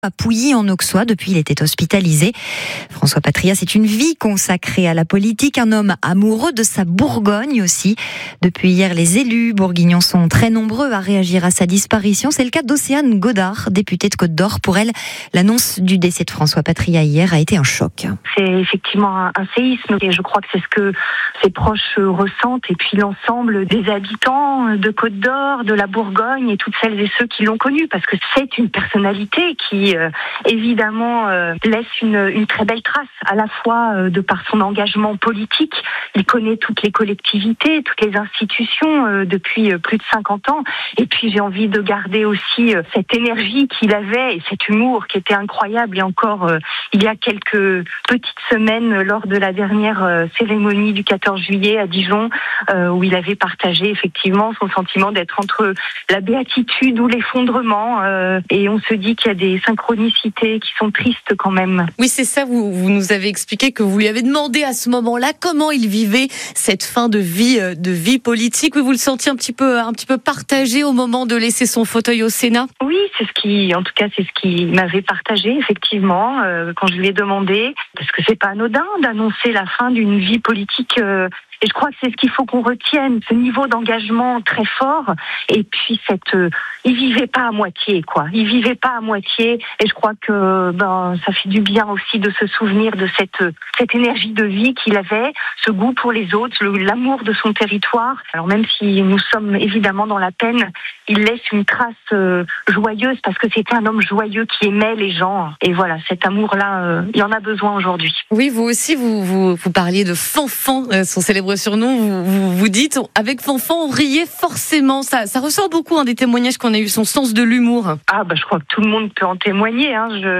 À Pouilly en Auxois, depuis il était hospitalisé. François Patria, c'est une vie consacrée à la politique, un homme amoureux de sa Bourgogne aussi. Depuis hier, les élus bourguignons sont très nombreux à réagir à sa disparition. C'est le cas d'Océane Godard, députée de Côte d'Or. Pour elle, l'annonce du décès de François Patria hier a été un choc. C'est effectivement un séisme et je crois que c'est ce que ses proches ressentent et puis l'ensemble des habitants de Côte d'Or, de la Bourgogne et toutes celles et ceux qui l'ont connu, parce que c'est une personnalité qui évidemment laisse une très belle trace, à la fois de par son engagement politique. Il connaît toutes les collectivités, toutes les institutions depuis plus de 50 ans. Et puis j'ai envie de garder aussi cette énergie qu'il avait et cet humour qui était incroyable. Et encore il y a quelques petites semaines, lors de la dernière cérémonie du 14 juillet à Dijon, où il avait partagé effectivement son sentiment d'être entre la béatitude ou l'effondrement. Et on se dit qu'il y a des synchronicités qui sont tristes quand même. Oui, c'est ça, vous nous avez expliqué que vous lui avez demandé à ce moment-là comment il vivait cette fin de vie politique. Vous le sentiez un petit peu partagé au moment de laisser son fauteuil au Sénat? Oui, c'est ce qui m'avait partagé effectivement quand je lui ai demandé, parce que c'est pas anodin d'annoncer la fin d'une vie politique. Et je crois que c'est ce qu'il faut qu'on retienne, ce niveau d'engagement très fort. Et puis il vivait pas à moitié, quoi. Il vivait pas à moitié. Et je crois que ça fait du bien aussi de se souvenir de cette énergie de vie qu'il avait, ce goût pour les autres, l'amour de son territoire. Alors même si nous sommes évidemment dans la peine, il laisse une trace joyeuse, parce que c'était un homme joyeux qui aimait les gens. Et voilà, cet amour-là, il y en a besoin aujourd'hui. Oui, vous aussi, vous parliez de Fanfan, son célèbre surnom. Vous dites, avec Fanfan, on riait forcément. Ça ressort beaucoup des témoignages qu'on a eu, son sens de l'humour. Je crois que tout le monde peut en témoigner.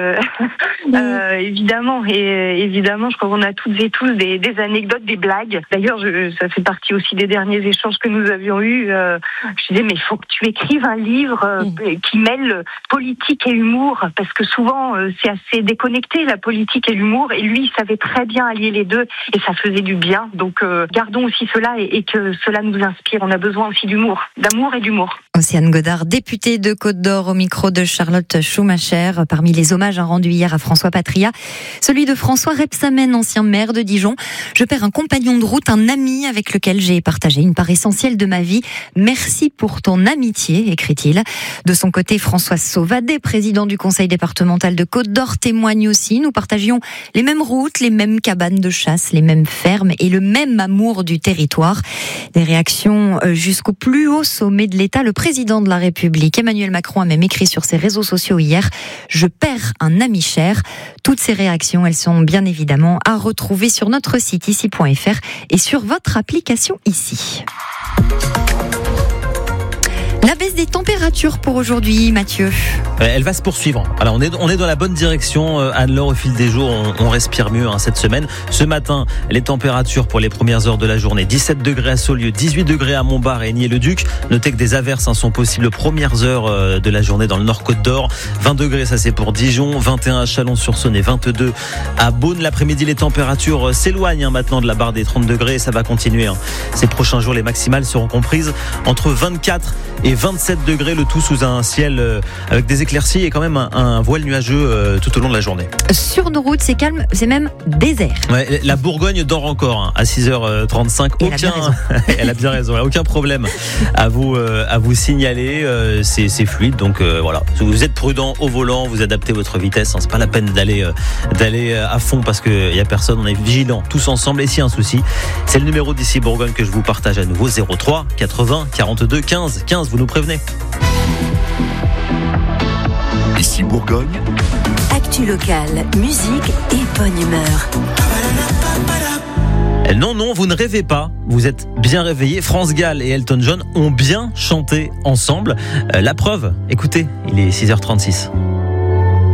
Évidemment. Et évidemment, je crois qu'on a toutes et tous des anecdotes, des blagues. D'ailleurs, ça fait partie aussi des derniers échanges que nous avions eus. Je disais, mais il faut que tu écrives un livre qui mêle politique et humour, parce que souvent, c'est assez déconnecté, la politique et l'humour. Et lui, il savait très bien allier les deux, et ça faisait du bien. Donc, gardons aussi cela et que cela nous inspire. On a besoin aussi d'amour et d'humour. Océane Godard, députée de Côte d'Or, au micro de Charlotte Schumacher. Parmi les hommages rendus hier à François Patria, celui de François Rebsamen, ancien maire de Dijon. Je perds un compagnon de route, un ami avec lequel j'ai partagé une part essentielle de ma vie. Merci pour ton amitié, écrit-il. De son côté, François Sauvadet, président du conseil départemental de Côte d'Or, témoigne aussi. Nous partagions les mêmes routes, les mêmes cabanes de chasse, les mêmes fermes et le même amour du territoire. Des réactions jusqu'au plus haut sommet de l'État. Le président de la République, Emmanuel Macron, a même écrit sur ses réseaux sociaux hier « Je perds un ami cher ». Toutes ces réactions, elles sont bien évidemment à retrouver sur notre site ici.fr et sur votre application ici. La baisse des températures pour aujourd'hui, Mathieu. Elle va se poursuivre. Alors on est dans la bonne direction, Anne-Laure. Au fil des jours, on respire mieux cette semaine. Ce matin, les températures pour les premières heures de la journée: 17 degrés à Saulieu, 18 degrés à Montbard et Aigné-le-Duc. Notez que des averses sont possibles aux premières heures de la journée dans le Nord Côte d'Or. 20 degrés, ça c'est pour Dijon, 21 à Chalon-sur-Saône et 22 à Beaune. L'après-midi, les températures s'éloignent maintenant de la barre des 30 degrés et ça va continuer. Ces prochains jours, les maximales seront comprises entre 24 et 27 degrés, le tout sous un ciel avec des éclaircies et quand même un voile nuageux tout au long de la journée. Sur nos routes, c'est calme, c'est même désert. Ouais, la Bourgogne dort encore à 6h35. Elle a bien raison. Aucun problème à vous signaler. C'est fluide, donc voilà. Si vous êtes prudent au volant, vous adaptez votre vitesse. C'est pas la peine d'aller à fond parce qu'il y a personne. On est vigilants tous ensemble. Et s'il y a un souci, c'est le numéro d'ici Bourgogne que je vous partage à nouveau: 03 80 42 15 15. Vous nous prévenez. Ici Bourgogne. Actu locale, musique et bonne humeur. Non, vous ne rêvez pas. Vous êtes bien réveillés. France Gall et Elton John ont bien chanté ensemble. La preuve, écoutez, il est 6h36.